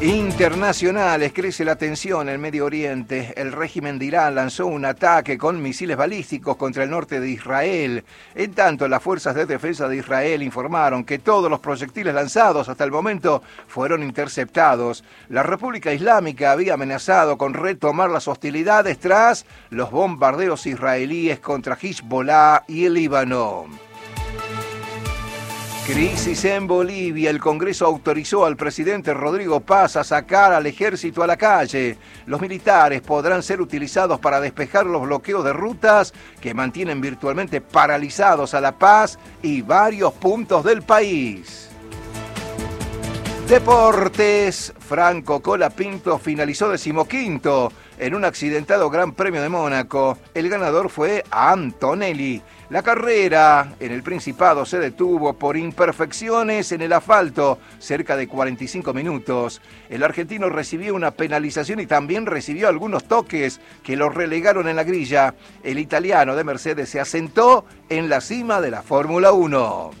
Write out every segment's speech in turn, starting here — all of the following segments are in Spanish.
Internacionales, crece la tensión en Medio Oriente. El régimen de Irán lanzó un ataque con misiles balísticos contra el norte de Israel. En tanto, las fuerzas de defensa de Israel informaron que todos los proyectiles lanzados hasta el momento fueron interceptados. La República Islámica había amenazado con retomar las hostilidades tras los bombardeos israelíes contra Hezbollah y el Líbano. Crisis en Bolivia. El Congreso autorizó al presidente Rodrigo Paz a sacar al ejército a la calle. Los militares podrán ser utilizados para despejar los bloqueos de rutas que mantienen virtualmente paralizados a La Paz y varios puntos del país. Deportes. Franco Colapinto finalizó 15º en un accidentado Gran Premio de Mónaco. El ganador fue Antonelli. La carrera en el Principado se detuvo por imperfecciones en el asfalto, cerca de 45 minutos. El argentino recibió una penalización y también recibió algunos toques que lo relegaron en la grilla. El italiano de Mercedes se asentó en la cima de la Fórmula 1.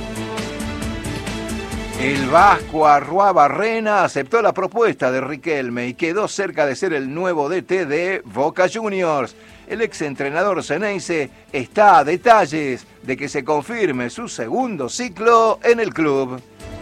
El vasco Arruabarrena aceptó la propuesta de Riquelme y quedó cerca de ser el nuevo DT de Boca Juniors. El exentrenador Ceneice está a detalles de que se confirme su segundo ciclo en el club.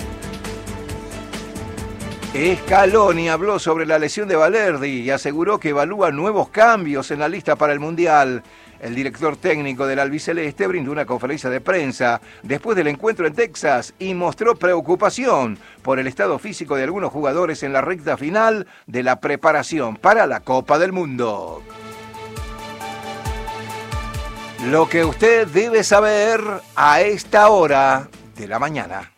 Scaloni habló sobre la lesión de Balerdi y aseguró que evalúa nuevos cambios en la lista para el Mundial. El director técnico del albiceleste brindó una conferencia de prensa después del encuentro en Texas y mostró preocupación por el estado físico de algunos jugadores en la recta final de la preparación para la Copa del Mundo. Lo que usted debe saber a esta hora de la mañana.